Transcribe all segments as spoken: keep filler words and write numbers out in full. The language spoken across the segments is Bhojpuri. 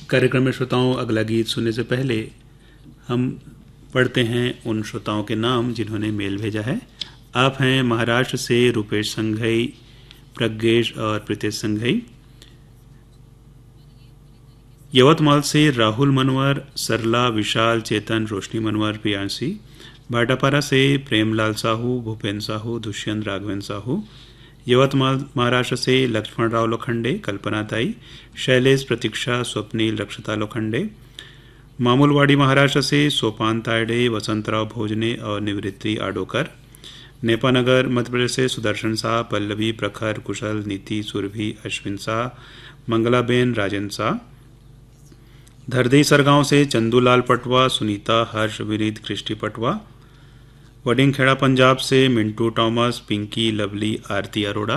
कार्यक्रम में श्रोताओं अगला गीत सुनने से पहले हम पढ़ते हैं उन श्रोताओं के नाम जिन्होंने मेल भेजा है। आप हैं महाराष्ट्र से रुपेश संघई, प्रज्ञेश और प्रीतेश संघई। यवतमाल से राहुल मनवर, सरला, विशाल, चेतन, रोशनी मनवर, प्रियांशी। भाटापारा से प्रेमलाल साहू, भूपेन साहू, दुष्यंत, राघवेंद्र साहू। यवतमाल महाराष्ट्र से लक्ष्मण राव लोखंडे, कल्पना ताई, शैलेश, प्रतीक्षा, स्वप्नील, रक्षता लोखंडे। मामूलवाड़ी महाराष्ट्र से सोपान तायडे, वसंतराव भोजने और निवृत्ति आडोकर। नेपानगर मध्य प्रदेश से सुदर्शन शाह, पल्लवी, प्रखर, कुशल, नीति, सुरभि, अश्विन शाह, मंगलाबेन, राजेंद्र शाह। धरदी सरगांव से चंदूलाल पटवा, सुनीता, हर्ष, विनीत, कृष्टि पटवा। वडिंगखेड़ा पंजाब से मिंटू टॉमस, पिंकी, लवली, आरती अरोड़ा।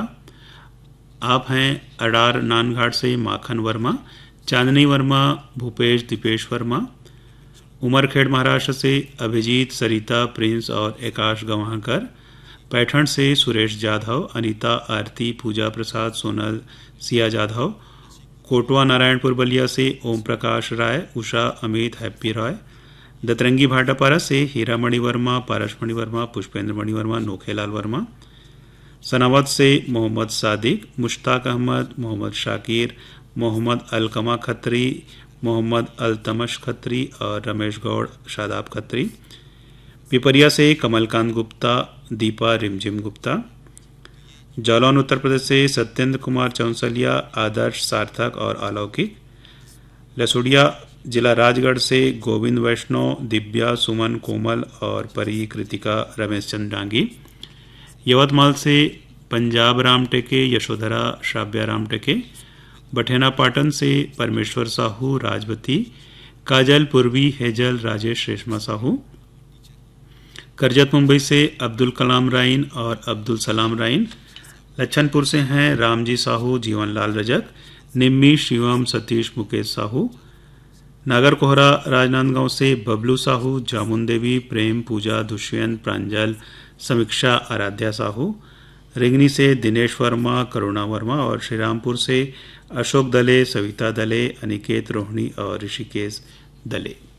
आप हैं अडार नानघाट से माखन वर्मा, चांदनी वर्मा, भूपेश, दीपेश वर्मा। उमरखेड़ महाराष्ट्र से अभिजीत, सरिता, प्रिंस और आकाश गवाहकर। पैठण से सुरेश जाधव, अनीता, आरती, पूजा प्रसाद, सोनल, सिया जाधव। कोटवा नारायणपुर बलिया से ओम प्रकाश राय, उषा, अमित, हैप्पी रॉय। दतरंगी भाटापारा से हीरा मणि वर्मा, पारस मणि वर्मा, पुष्पेंद्र मणि वर्मा, नोखेलाल वर्मा। सनावत से मोहम्मद सादिक, मुश्ताक अहमद, मोहम्मद शाकिर, मोहम्मद अलकमा खत्री, मोहम्मद अलतमश खत्री और रमेश गौड़, शादाब खत्री। पिपरिया से कमलकांत गुप्ता, दीपा, रिमझिम गुप्ता। जालौन उत्तर प्रदेश से सत्येंद्र कुमार चौंसलिया, आदर्श, सार्थक और अलौकिक। लसुड़िया जिला राजगढ़ से गोविंद वैष्णव, दिव्या, सुमन, कोमल और परी, कृतिका, रमेश चंद डांगी। यवतमाल से पंजाब राम टेके, यशोधरा, श्राव्या राम टेके। बठेना पाटन से परमेश्वर साहू, राजवती, काजल, पूर्वी, हेजल, राजेश, रेशमा साहू। करजत मुंबई से अब्दुल कलाम राइन और अब्दुल सलाम राइन। लच्छनपुर से हैं रामजी साहू, जीवनलाल रजक, निम्मी, शिवम, सतीश, मुकेश साहू। नागर कोहरा राजनांदगांव से बबलू साहू, जामुन देवी, प्रेम, पूजा, दुष्यंत, प्रांजल, समीक्षा, आराध्या साहू। रिंगनी से दिनेश वर्मा, करुणा वर्मा और श्रीरामपुर से अशोक दले, सविता दले, अनिकेत, रोहिणी और ऋषिकेश दले।